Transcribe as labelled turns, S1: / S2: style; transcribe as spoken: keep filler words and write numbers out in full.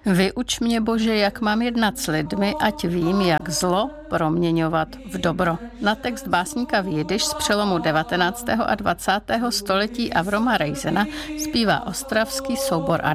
S1: Vyuč mě, Bože, jak mám jednat s lidmi, ať vím, jak zlo proměňovat v dobro. Na text básníka Vědyš z přelomu devatenáctého a dvacátého století Avroma Reisena zpívá ostravský soubor Adam.